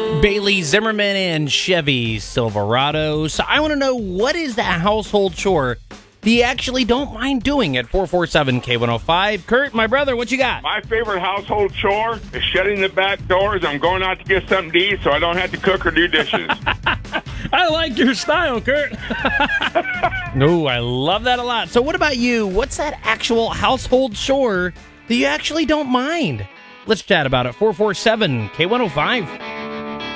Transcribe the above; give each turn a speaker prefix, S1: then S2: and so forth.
S1: Bailey Zimmerman and Chevy Silverado. So I want to know, what is that household chore that you actually don't mind doing at 447-K105? Kurt, my brother, what you got?
S2: My favorite household chore is shutting the back doors. I'm going out to get something to eat so I don't have to cook or do dishes.
S3: I like your style, Kurt.
S1: No, I love that a lot. So what about you? What's that actual household chore that you actually don't mind? Let's chat about it. 447-K105.